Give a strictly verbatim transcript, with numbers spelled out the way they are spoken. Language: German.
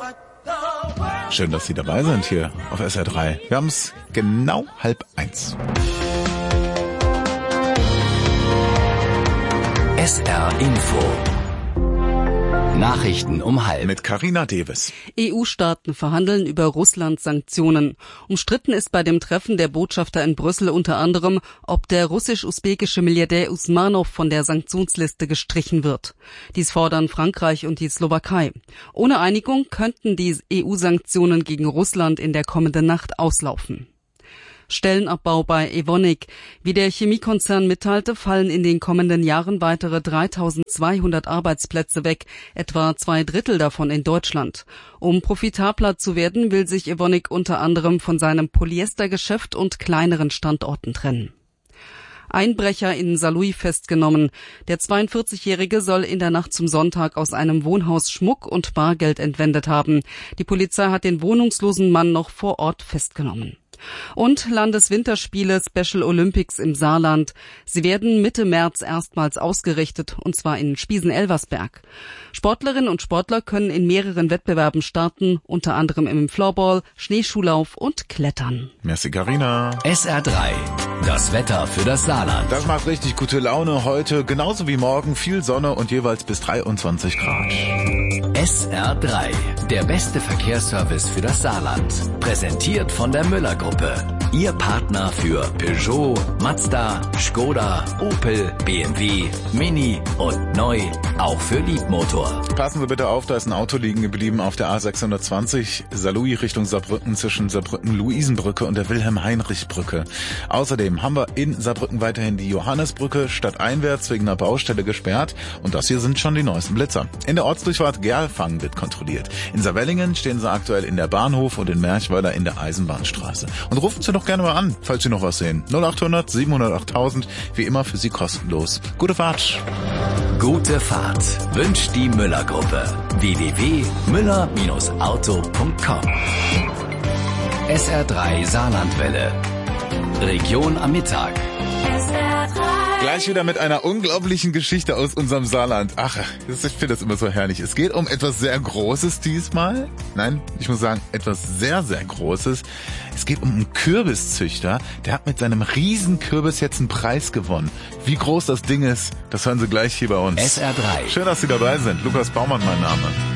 Schön, dass Sie dabei sind hier auf S R drei. Wir haben es genau halb eins. S R Info. Nachrichten um halb. Mit Carina Davis. E U-Staaten verhandeln über Russlands Sanktionen. Umstritten ist bei dem Treffen der Botschafter in Brüssel unter anderem, ob der russisch-usbekische Milliardär Usmanov von der Sanktionsliste gestrichen wird. Dies fordern Frankreich und die Slowakei. Ohne Einigung könnten die E U-Sanktionen gegen Russland in der kommenden Nacht auslaufen. Stellenabbau bei Evonik. Wie der Chemiekonzern mitteilte, fallen in den kommenden Jahren weitere dreitausendzweihundert Arbeitsplätze weg, etwa zwei Drittel davon in Deutschland. Um profitabler zu werden, will sich Evonik unter anderem von seinem Polyestergeschäft und kleineren Standorten trennen. Einbrecher in Saarlouis festgenommen. Der zweiundvierzigjährige soll in der Nacht zum Sonntag aus einem Wohnhaus Schmuck und Bargeld entwendet haben. Die Polizei hat den wohnungslosen Mann noch vor Ort festgenommen. Und Landeswinterspiele Special Olympics im Saarland. Sie werden Mitte März erstmals ausgerichtet, und zwar in Spiesen-Elversberg. Sportlerinnen und Sportler können in mehreren Wettbewerben starten, unter anderem im Floorball, Schneeschuhlauf und Klettern. Merci, Carina. S R drei. Das Wetter für das Saarland. Das macht richtig gute Laune heute, genauso wie morgen. Viel Sonne und jeweils bis dreiundzwanzig Grad. S R drei. Der beste Verkehrsservice für das Saarland. Präsentiert von der Müller-Gruppe. Ihr Partner für Peugeot, Mazda, Skoda, Opel, B M W, Mini und neu, auch für Liebmotor. Passen Sie bitte auf, da ist ein Auto liegen geblieben auf der A sechshundertzwanzig, Saarlouis Richtung Saarbrücken, zwischen Saarbrücken-Luisenbrücke und der Wilhelm-Heinrich-Brücke. Außerdem haben wir in Saarbrücken weiterhin die Johannesbrücke stadteinwärts wegen einer Baustelle gesperrt. Und das hier sind schon die neuesten Blitzer. In der Ortsdurchfahrt Gerlfang wird kontrolliert. In Saarwellingen stehen sie aktuell in der Bahnhof und in Merchweiler in der Eisenbahnstraße. Und rufen Sie doch gerne mal an, falls Sie noch was sehen. null achthundert siebenhundertacht, wie immer für Sie kostenlos. Gute Fahrt. Gute Fahrt wünscht die Müller-Gruppe. w w w punkt müller Bindestrich auto punkt com. S R drei Saarlandwelle. Region am Mittag. S R drei. Gleich wieder mit einer unglaublichen Geschichte aus unserem Saarland. Ach, ich finde das immer so herrlich. Es geht um etwas sehr Großes diesmal. Nein, ich muss sagen, etwas sehr, sehr Großes. Es geht um einen Kürbiszüchter. Der hat mit seinem Riesenkürbis jetzt einen Preis gewonnen. Wie groß das Ding ist, das hören Sie gleich hier bei uns. S R drei. Schön, dass Sie dabei sind. Lukas Baumann, mein Name.